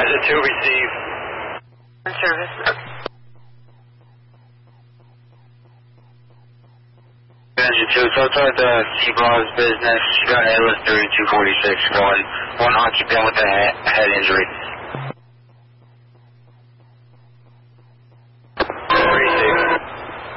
Engine 2, receive. Service. Engine 2, so outside the T-Bob's business, you got ALS 3246 calling. One occupant with a head injury.